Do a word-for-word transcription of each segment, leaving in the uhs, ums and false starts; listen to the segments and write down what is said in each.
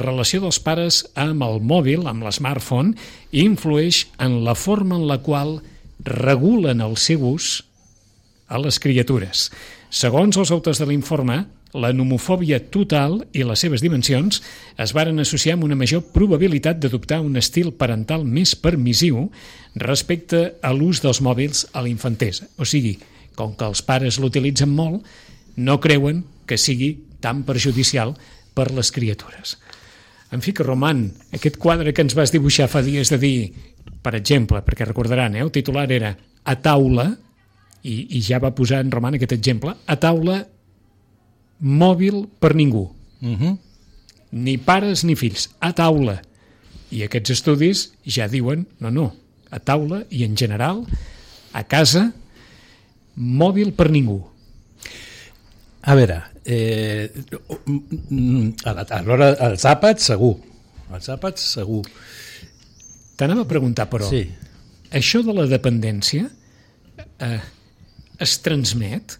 relació dels pares amb el mòbil, amb l'smartphone, influeix en la forma en la qual regulen el seu ús a les criatures. Segons els autors de l'informe, la nomofòbia total i les seves dimensions es varen associar amb una major probabilitat d'adoptar un estil parental més permissiu respecte a l'ús dels mòbils a la infantesa. O sigui, com que els pares l'utilitzen molt, no creuen que sigui tan perjudicial per les criatures. En fi, que Roman, aquest quadre que ens vas dibuixar fa dies de dir, per exemple, perquè recordaran, eh, el titular era a taula, i, i ja va posar en Roman aquest exemple, a taula mòbil per ningú. Uh-huh. Ni pares ni fills, a taula. I aquests estudis ja diuen, no, no, a taula i en general, a casa, mòbil per ningú. A veure, eh, a l'hora, els àpats segur, els àpats segur. T'anava a preguntar, però, sí. Això de la dependència eh, es transmet?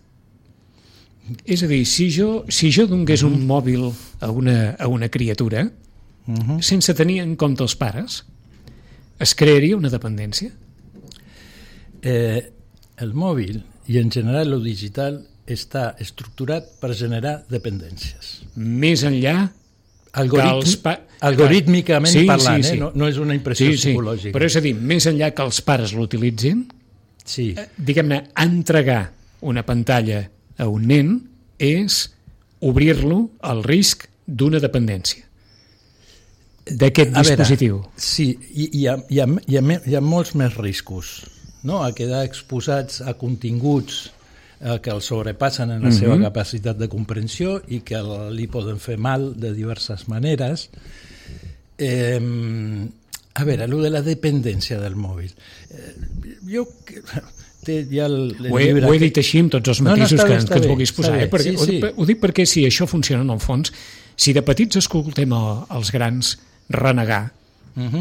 És a dir, si jo, si jo donés un mòbil a una, a una criatura, uh-huh. sense tenir en compte els pares, es crearia una dependència? Eh, el mòbil i en general el digital està estructurat per generar dependències. Més enllà Algoritm... que els pa... algorítmicament sí, parlant, sí, sí. Eh? No, no és una impressió sí, sí. psicològica. Però és a dir, més enllà que els pares l'utilitzin, sí. eh, diguem-ne, entregar una pantalla a un nen és obrir-lo al risc d'una dependència d'aquest dispositiu. Veure, sí, i hi ha, hi, ha, hi, ha, hi ha molts més riscos, no? A quedar exposats a continguts eh, que el sobrepassen en la uh-huh. seva capacitat de comprensió i que li poden fer mal de diverses maneres. Eh, a veure, allò de la dependència del mòbil. Eh, jo... Té ja el, el ho, he, ho he dit així amb tots els matisos no, no, bé, que, que ens vulguis posar. Eh? Perquè, sí, sí. Ho, dic, ho dic perquè si això funciona en el fons, si de petits escoltem el, els grans renegar, uh-huh.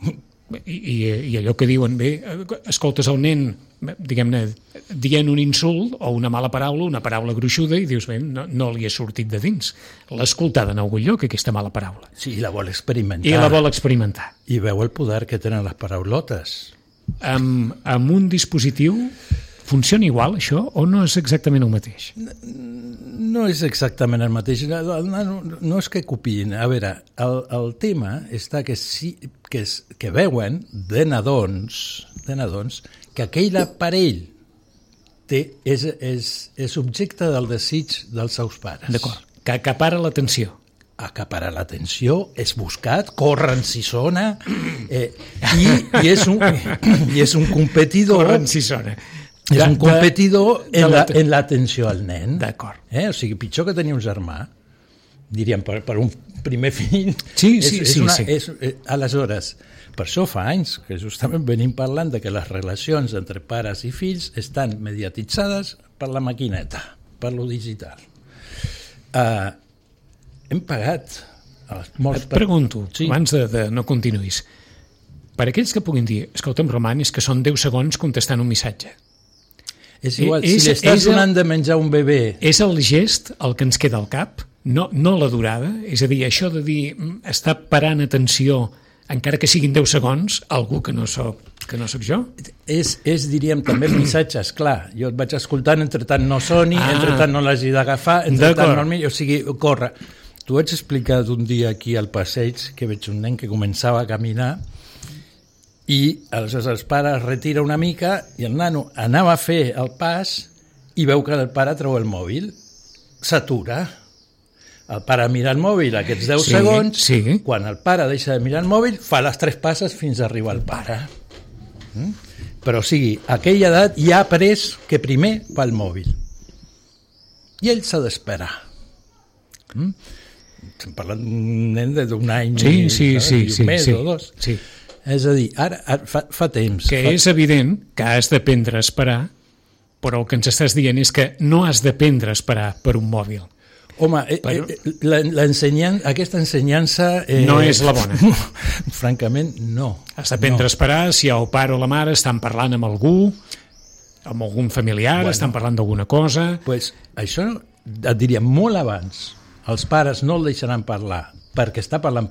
i, i, i allò que diuen, bé, escoltes el nen, diguem-ne, dient un insult o una mala paraula, una paraula gruixuda, i dius, bé, no, no li ha sortit de dins. L'ha escoltat en algun lloc, aquesta mala paraula. Sí, i la vol experimentar. I la vol experimentar. I veu el poder que tenen les paraulotes. Amb, amb un dispositiu funciona igual això o no és exactament el mateix? No, no és exactament el mateix, no, no, no és que copiïn. A veure, el, el tema està que, sí, que, es, que veuen de nadons, de nadons que aquell aparell té, és, és, és objecte del desig dels seus pares. D'acord, que acapara l'atenció. Acapara l'atenció, és buscat, corren si sona, eh, i, i, és un, i és un competidor... Corren si sona. És de, un competidor de, en, la, en l'atenció al nen. D'acord. Eh? O sigui, pitjor que tenir un germà, diríem, per, per un primer fill. Sí, sí, és, és sí. Una, sí. És, eh, aleshores, per això fa anys que justament venim parlant de que les relacions entre pares i fills estan mediatitzades per la maquineta, per lo digital. Uh, hem pagat... Et pregunto, sí. abans de, de no continuïs, per aquells que puguin dir, escolta'm, Roman, és que són deu segons contestant un missatge. És igual, és, si li estàs és donant el, de menjar un bebè... És el gest el que ens queda al cap, no, no la durada, és a dir, això de dir, estar parant atenció, encara que siguin deu segons, algú que no soc, que no soc jo? És, és, diríem, també missatges, clar, jo et vaig escoltant, entre tant no soni, ah, entre tant no l'hagi d'agafar, entre tant no el miri, o sigui, corre... T'ho vaig explicar un dia aquí al passeig, que veig un nen que començava a caminar i aleshores el pare es retira una mica i el nano anava a fer el pas i veu que el pare treu el mòbil, s'atura. El pare mira el mòbil aquests deu sí, segons, sí. Quan el pare deixa de mirar el mòbil fa les tres passes fins a arribar al pare. Mm? Però o sigui, a aquella edat ja ha après que primer fa el mòbil. I ell s'ha d'esperar. Mm? Estem parlant d'un nen d'un any sí, sí, i, sí, i un sí, mes sí, o dos. Sí. És a dir, ara, ara fa, fa temps... Que fa... és evident que has d'aprendre a esperar, però el que ens estàs dient és que no has d'aprendre a esperar per un mòbil. Home, però... eh, aquesta ensenyança... Eh, no és la bona. Francament, no. Has d'aprendre no. a esperar si el pare o la mare estan parlant amb algú, amb algun familiar, bueno, estan parlant d'alguna cosa... Pues això et diria molt abans. Els pares no el deixaran parlar perquè està parlant